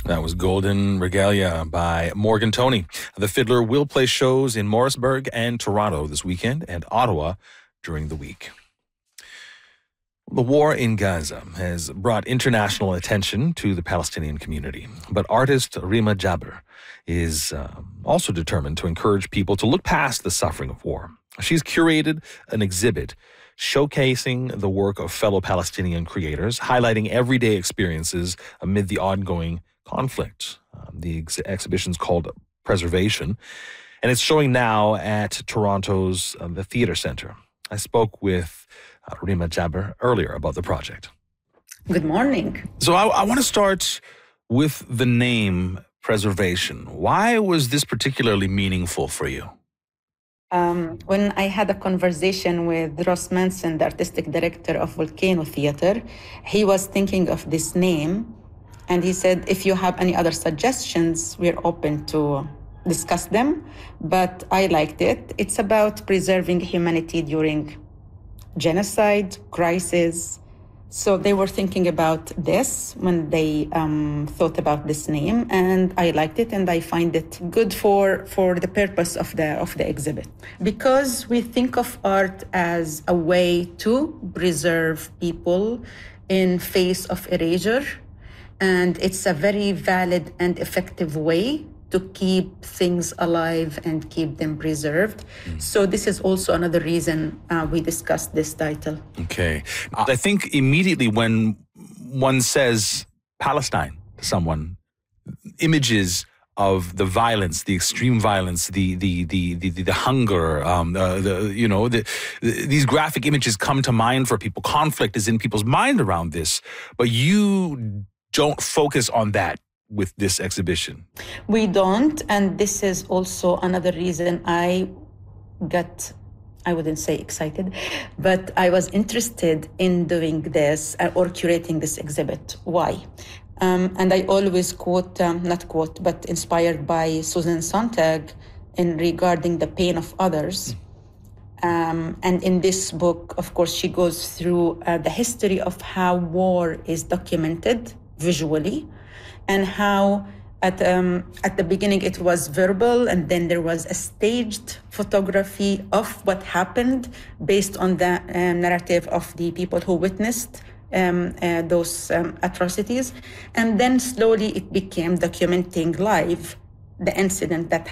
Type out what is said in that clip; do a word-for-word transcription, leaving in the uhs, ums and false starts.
That was Golden Regalia by Morgan Toney. The Fiddler will play shows in Morrisburg and Toronto this weekend and Ottawa during the week. The war in Gaza has brought international attention to the Palestinian community, but artist Rima Jabber is uh, also determined to encourage people to look past the suffering of war. She's curated an exhibit showcasing the work of fellow Palestinian creators, highlighting everyday experiences amid the ongoing conflict. Um, the ex- exhibition's called Preservation, and it's showing now at Toronto's uh, the Theatre Centre. I spoke with uh, Rima Jabber earlier about the project. Good morning. So I, I want to start with the name Preservation. Why was this particularly meaningful for you? Um, when I had a conversation with Ross Manson, the artistic director of Volcano Theatre, he was thinking of this name, and he said, if you have any other suggestions, we're open to discuss them, but I liked it. It's about preserving humanity during genocide, crisis. So they were thinking about this when they um, thought about this name, and I liked it, and I find it good for, for the purpose of the of the exhibit. Because we think of art as a way to preserve people in face of erasure, and it's a very valid and effective way to keep things alive and keep them preserved. Mm. So this is also another reason uh, we discussed this title. Okay. I think immediately when one says Palestine to someone, images of the violence, the extreme violence, the the the the, the hunger, um, uh, the you know, the, the, these graphic images come to mind for people. Conflict is in people's mind around this, but you don't focus on that with this exhibition. We don't, and this is also another reason I got, I wouldn't say excited, but I was interested in doing this or curating this exhibit. Why? Um, and I always quote, um, not quote, but inspired by Susan Sontag in regarding the pain of others. Um, and in this book, of course, she goes through uh, the history of how war is documented visually, and how at um, at the beginning it was verbal, and then there was a staged photography of what happened based on the uh, narrative of the people who witnessed um, uh, those um, atrocities. And then slowly it became documenting live the incident that